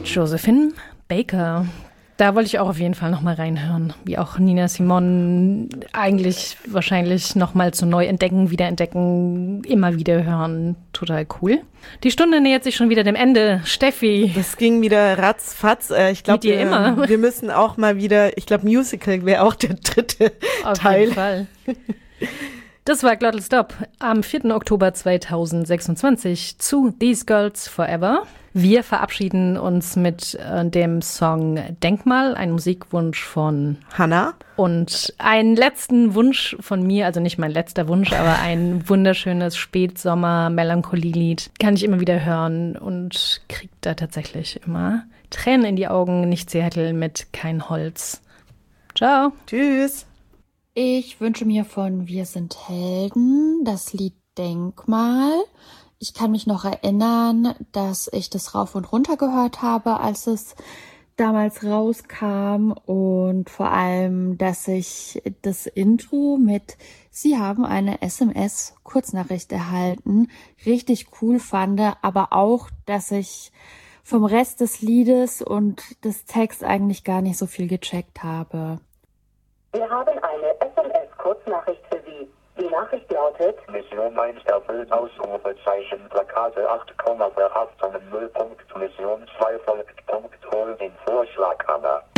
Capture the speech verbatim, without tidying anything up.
Josephine Baker. Da wollte ich auch auf jeden Fall noch mal reinhören, wie auch Nina Simone eigentlich wahrscheinlich noch mal zu neu entdecken, wiederentdecken, immer wieder hören. Total cool. Die Stunde nähert sich schon wieder dem Ende. Steffi. Das ging wieder ratzfatz. Ich glaube, wir, immer. wir müssen auch mal wieder, ich glaube, Musical wäre auch der dritte auf Teil. Auf jeden Fall. Das war Glottal Stop am vierten Oktober zweitausendsechsundzwanzig zu These Girls Forever. Wir verabschieden uns mit äh, dem Song Denkmal, ein Musikwunsch von Hannah. Und einen letzten Wunsch von mir, also nicht mein letzter Wunsch, aber ein wunderschönes Spätsommer-Melancholie-Lied. Kann ich immer wieder hören und kriegt da tatsächlich immer Tränen in die Augen. Nicht Seattle mit Kein Holz. Ciao. Tschüss. Ich wünsche mir von Wir sind Helden das Lied Denkmal. Ich kann mich noch erinnern, dass ich das rauf und runter gehört habe, als es damals rauskam, und vor allem, dass ich das Intro mit Sie haben eine S M S-Kurznachricht erhalten richtig cool fand, aber auch, dass ich vom Rest des Liedes und des Texts eigentlich gar nicht so viel gecheckt habe. Wir haben eine S M S-Kurznachricht für Sie. Die Nachricht lautet: Mission eins erfüllt, Ausrufezeichen, Plakate acht, verhaftet null Punkt, Mission zwei folgt, Punkt, hol den Vorschlag, Anna.